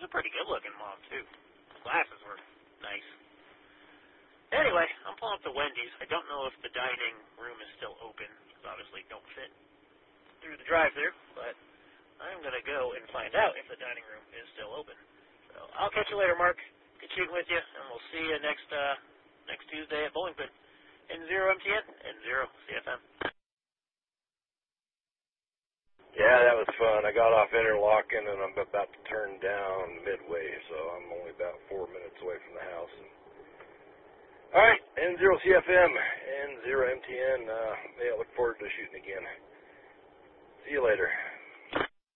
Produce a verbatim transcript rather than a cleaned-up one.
she's a pretty good-looking mom, too. Glasses were nice. Anyway, I'm pulling up to Wendy's. I don't know if the dining room is still open, because obviously don't fit through the drive-thru, but I'm going to go and find out if the dining room is still open. So I'll catch you later, Mark. Good shooting with you, and we'll see you next uh, next Tuesday at Bowling Pin. N zero M T N, N zero C F M. Yeah, that was fun. I got off Interlaken, and I'm about to turn down Midway, so I'm only about four minutes away from the house. And... All right, N zero C F M, N zero M T N. Uh, yeah, I look forward to shooting again. See you later.